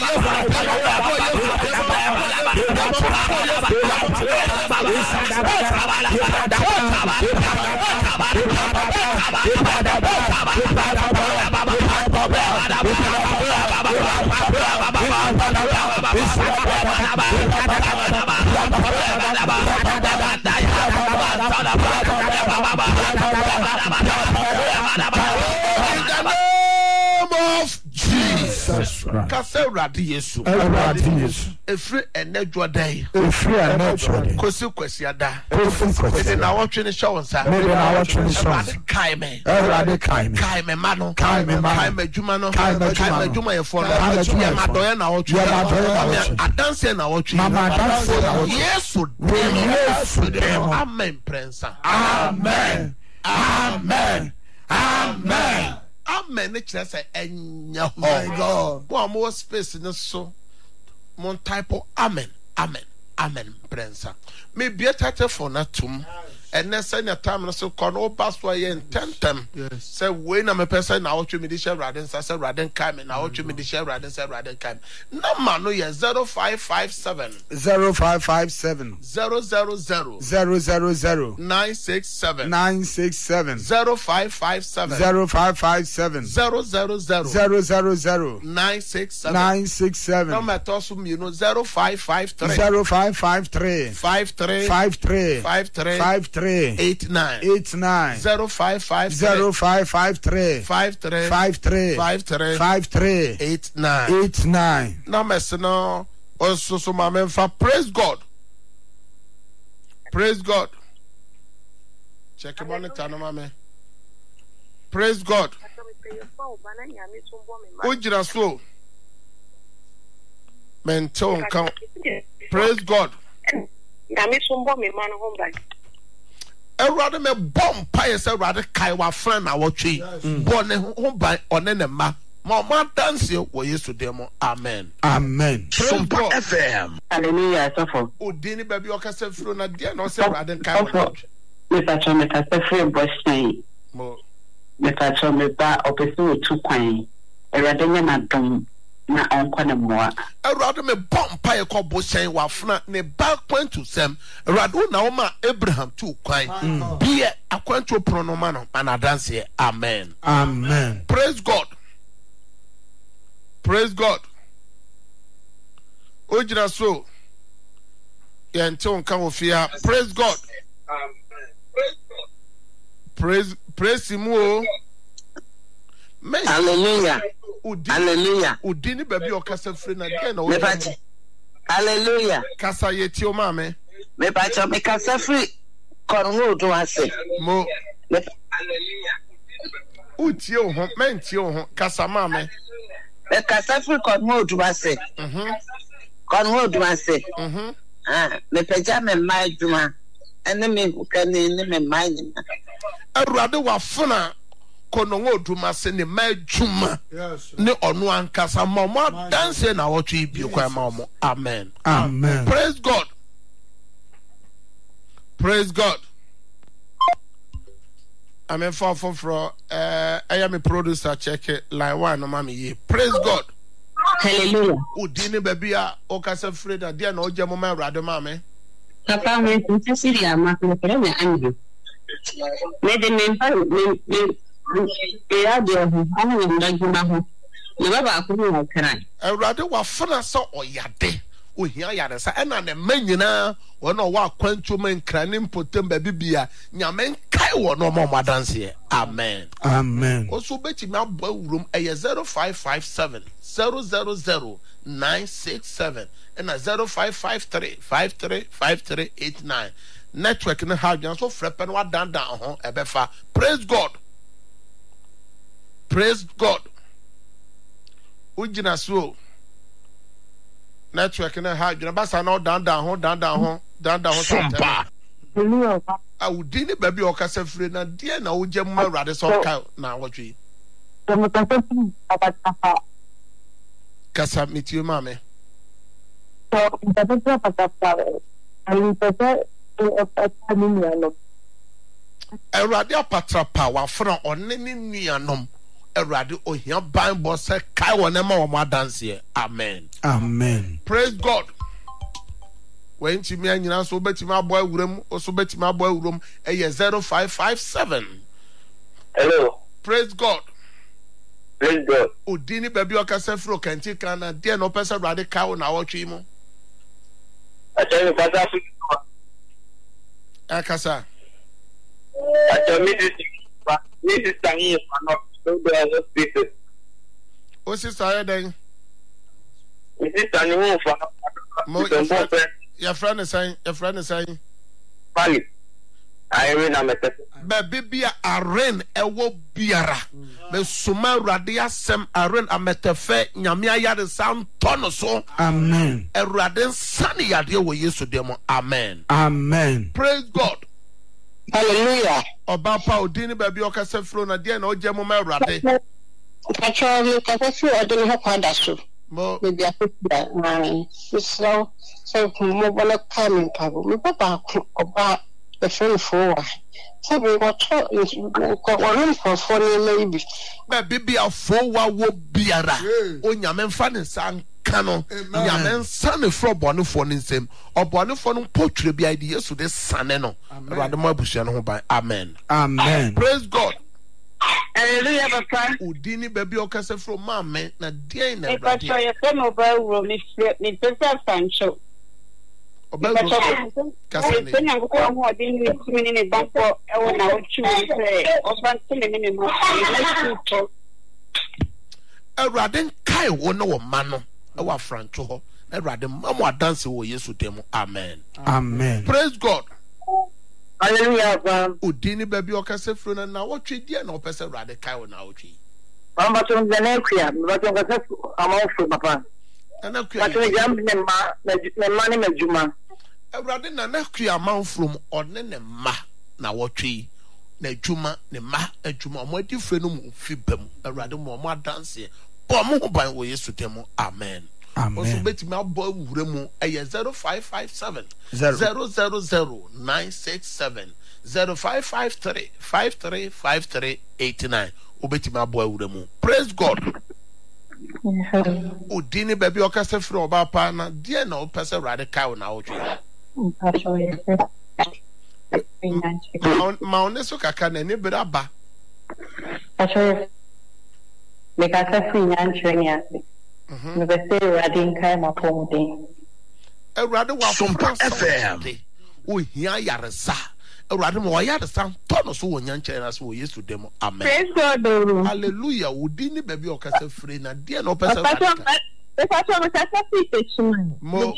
Jesus Christ. Kase Radi Yesu. Efri enedwa day. Kosi kwesiada. Ede na watwe ne show nsa. Kaime mano. Kaime juma no. Kaime juma ye fo no. Ya madoya na watwe. Adanse na watwe. Yesu dem. Amen prensa. Amen. Amen. It just say enya ho. My God. One more space in the so. Mon type of amen. Prensa. Maybe a title for natum. And then send a time so con all pass way in 10 them. Yes. Say when I'm a person now to me the share radin say radin come and now to me the share radin say radin come. No man no yeah 0557 000 967 0557 000 967 no matter so you know 0553 53 89 0553 89 no mess no also so my man for praise God check him on the channel my man praise God ojira so mental count praise God Erade me bomb pie say rade kai wa friend na wotwe born ho ban one ne ma dance wo Yesu dem amen Super FM. Hallelujah, suffer. Odini baby okasa fro na dia no say rade kai wa Mr. Chome ka se free boy mo Mr. Chome ba opesu otu kwan erade nya na dom na onko na moa Erade me bomb pie ko bo sen wa fna ne ba kwantu sem erade na wo ma Abraham tu kwan bia akwantu pronoma no ana dance amen praise God ojira so yente on kan ofia praise God praise him o hallelujah udini baby okasa free na dia na wo hallelujah kasa yeti o ma me ba cha me kasa free konwo do ase mo hallelujah utie o ho mentie o ho kasa ma me me kasa free konwo do ase me peja me mai duma ene me hukane ne me mai ni Erade wa funa kono oduma se ne ma djuma ne onu ankasa ma dance na wotwe bi kwa ma mo amen praise God amen for I am a producer check it line 1 no mama ye praise God hallelujah udini baby a okasa freda dia na oje mo ma Erade ma me papa me ntisi ya ma ko pere me anju me de me ya de ho ana me ndaguma ho ne baba ko ni kran Erade wa funa so oyade ohia yare sa ena ne manyina wona wa kwantu men kranim potem ba bibia nyame kai wono mo dance amen oso beti me abo awurum eye 0557 000 967 and 0553 89 network no how you so frepen wa down ho ebefa praise God ujina so network no how you basa no down ho Super. Awudini baby okasa free na dia na ujem ma Erade so ka na wotwe kasa mitio mame so interpreter patapa Erade apatrapa wa fro onne ni nuanom Erade ohia Bible say kai wonema wo madanse. Amen. Amen. Praise God. When Timmy and you so bet my boy room, or so bet my boy room, a 0557. Hello. Praise God. Praise God. Udini baby okasefro kanti kana dear no person radical na watchimo. I tell you, Father, Akasa. I tell me this is Tangi, not so there are no speakers. O sister then. This is Tangi for your friend is saying, Pali. I remember baby aren ewo biara. Me suma radia sem aren ametefe nyamia yade sam tono so. Amen. Eraden sani yade wo Yesu demo. Amen. Amen. Praise God. Hallelujah. Oba pa odini baby okasefro na dia na oje mo ma erade. Kacho mi kaso odini ho kwanda so. Mo Baby afia so mo bola kamin pago. Mi papa oba the friend for so we got one for maybe baby afo wa wo biara o nyame mfa ne san kano nyame nsan ne fro bonefo ne nsem obonefo no potwere bi ide Yesu de sane no Awurade mo abusua no ho ban. Amen. Amen. Praise God. Hallelujah, Papa. Udini baby okase fro mama na die na Papa, you come over with me pesa Sancho. Oba Kasa ni ko mo din ni kimi ni banko e wona o chu se o ban tele ni mo Awurade kai wo no wo ma no e wa francho ho Awurade mamo adanse wo Yesu demo. Amen. Amen. Praise God. Hallelujah. Udini baby okase fro na wotwe die na opese Awurade kai wo na wotwe. Mama to the nekia, but you got amount for Papa. Ana But we jam ne money me juma. Awurade na kua man from one ne ma na wotwe na adwuma ne ma adwuma mo adifre no mu fi bam Awurade mo adanse bo mo ho ban wo Yesu demo. Amen. Amen. Also betimi abo awure mu eye 0557 000967 0553 535389 obetimi abo awure mu. Praise God. Udini baby okase free oba pa na die na opese radical na wotwe. Maoneso kaka na ni braba. Acho me kasa finyanchwe ase. Me bese radin kai mapomde. Awurade wa Sompa FM. O hia yaresa. Awurade mo yaresa tono so wo nyanche na so wo Yesu demo. Amen. Praise God. Hallelujah. Udini baby okase free na die na opese radical. Papa me kasa finyanchwe. Mo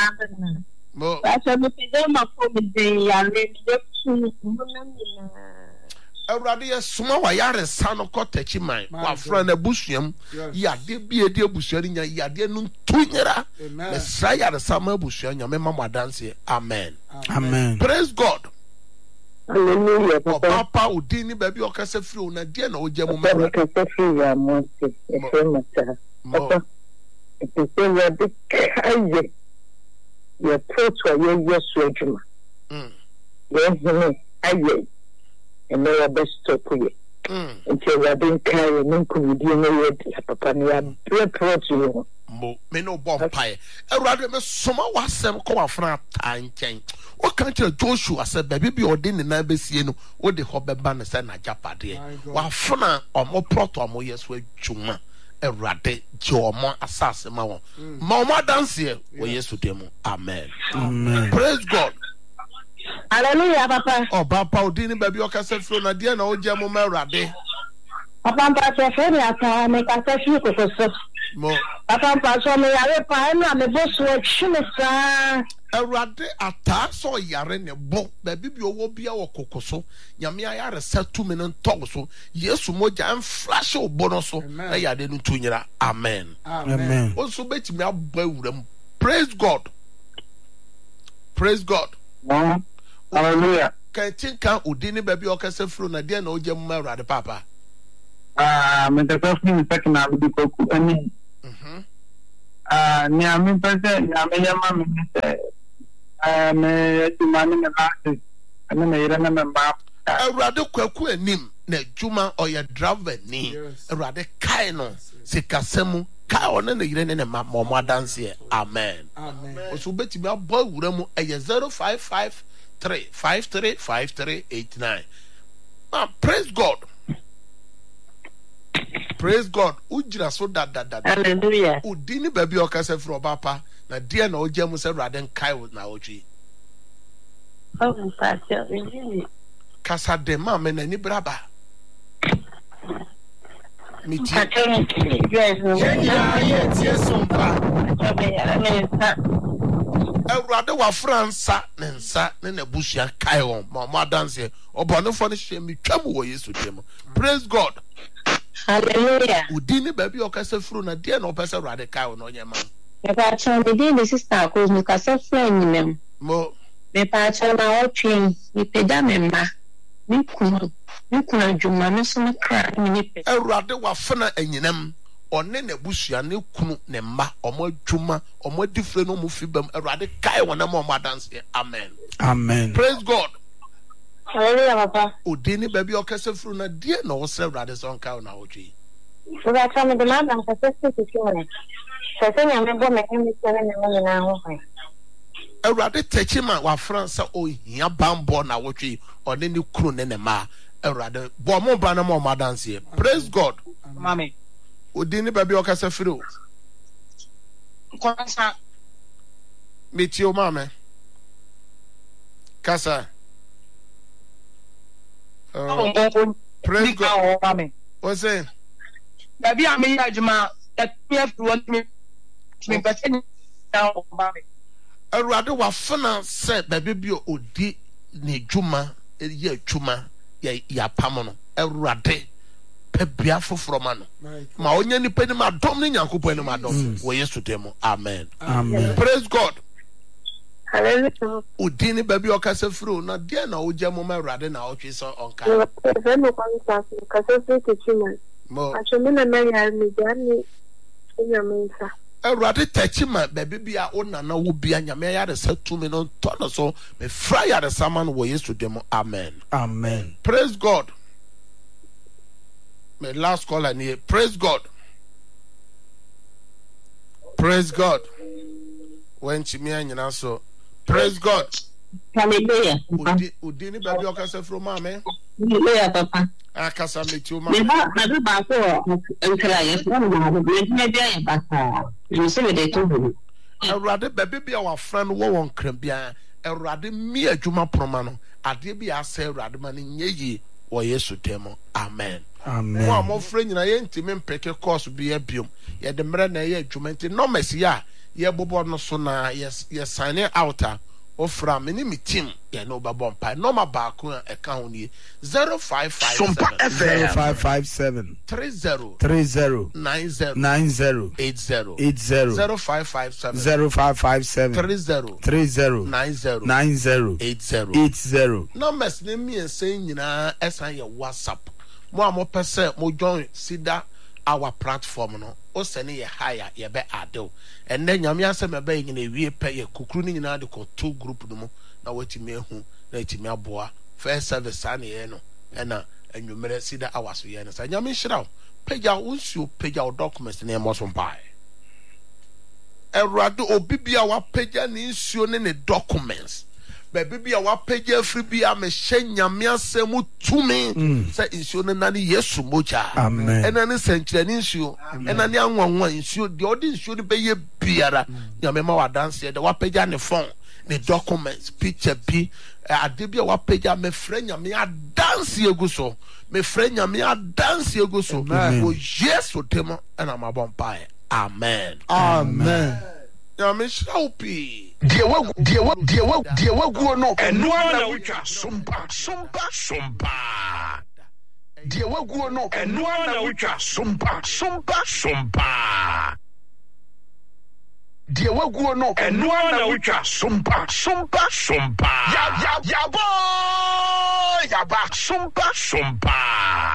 Mo Acho me pede mapomde ya letu mbona Awurade ye soma wa yaresa no kotachi man wa fra na busuam yade bi edi abusuari nya yade no tunyera me sra yaresa ma abusua nya me mama dance. Amen. Amen. Praise God. Hallelujah. Papa udini baby okase free na die na oje mo Papa kasa free ya mo se mata. Papa it say ya de kaye ya potwa ya Yesu adwuma. Ya hene aye and they are best to put it. Until I didn't carry no comedian, Papa, you are proud to you. Me no bomb pie. Rather, me summer was some call from time chain. What country Joshua said, baby, be ordained in Nabesiano, what the hobby banners and a japade. While Funa or more proto more yes with Juma, a rade, Joma, assassin, Mama dance here, where yes to them. Amen. Amen. Praise God. Hallelujah, Papa. Oh, Papa, udini baby okase flow na dia na oje mo merade. Papa pa se me ata me kasa fi kokoso. Mo. Papa pa so me yare pa na me bosu e chimesa. Erade ata so yare ne bo. Baby bi owo bia wo kokoso. Nyame ayare setu me no ntog so. Yesu moja en flash obo no so. Na yade no tunyira. Amen. Amen. Also betimi abba wuram. Praise God. Praise God. Hallelujah. Can think udini baby okase flow na dia na oje mo merade papa. Me the person second na bi ko ani. Ni ami pese na me yama me se me ti mani me last. Ani me ira na me ba. Awurade kwaku anim na juma oya driver ni Awurade kai no sikasemu kai ona na yire ne ne ma mo adanse amen oso betimi abo wura mu eye 0553535389 praise God ujira so da hallelujah udini baby okase fro bapa na dia na ojamu se Awurade kai na otwi kasa de ma me na ni braba miti ye tie sompa Awurade wa Fransa ne nsa ne na busia kai won ma dance obonefo ne hye mi twam wo Yesu dem praise God hallelujah udini baby okase fru na dia na opese Awurade kai won onye ma me pa chon de the sister cause me kase fru nyinem mo me pa chon na otwen mi peda me ma mi kunu adwuma me so me kra me pe Awurade wa fana anyinam one na busua ne kunu ne mma omo adwuma omo difre no mu fibam Awurade kai wona mo dance amen praise God hallelujah papa udini baby okase fru na die na wo se Awurade son kai na wotwi so that time the man am kase se kione so se nyame bo me mi se ne mo na ho fa Awurade techima wa Fransa o hia bambo na wotwi one ne kunu ne ma Awurade bo mo ba na mo dance praise God mami udini baby okase fru kwasa meti o mame kasa praise God mami what's say baby am ya juma that me want me person now mami Awurade wa fana se baby bi odi ne dwuma ye dwuma ya pam no Awurade pebia foforo ma no ma onya ni pani ma dom ne Nyankopɔn ni ma dom wo Yesu demo amen praise God hallelujah udini baby okase fru na dia na ojamo ma Awurade na otwe so onka no contact kase se kichima mo achome na ya mi jani nyamensa Awurade techima baby bia ona na wo bia nyame ya de satumi no to so me fra ya de saman wo Yesu demo amen praise God. My last call and here. Praise God. When Chimia and so praise God. hallelujah Udini baby okase from mama. hallelujah papa Akasa me tu me mama. ba ba ko nkra yes no na me bia ya basa you say we dey to Awurade baby bia wa friend wo won kram bia Awurade mi adwuma proma no ade bia asa Awurade ma ne nyeyi wo Yesu demo amen mo amo frɛ nyina ye ntimi mpeke course bi abiom ye de mre na ye adwuma nti no mesi ya ye bobo no so na yes sign out ofra me ni team ye no ba bompa no ma ba ko e ka ho ni 0557 30 90 80 0557 30 80 no mes ne mi ense nyina esan ye WhatsApp mo amo pese mo join sida our platform no o se ne ye higher ye be adel and then nyame asem be nyina wie pe ye kukuru ni nyina de ko two group no mo na watimi ehu na etimi aboa first service an ye no na anwumere sida our so ye no sa nyame hira peja unsuo peja documents ne mo so mpai Awurade obibia wa peja ni nsuo ne ne documents baby bia wa peja free bia me nyame asem tumi say nsuo ne na ne Yesu moja ena ne senkyere ne nsuo ena ne anwanwa nsuo de odi nsuo ne beye biara nyame ma wa dance de wa peja ne phone ne documents picture bi ade bia wa peja me frɛ nyame a dance eguso me frɛ nyame a dance eguso o Yesu demo ena ma bompa amen nyame shaupi Dear waguo no enwa na witwa sompa Dear waguo no enwa na witwa sompa Dear waguo no enwa na witwa sompa ya boy ya ba sompa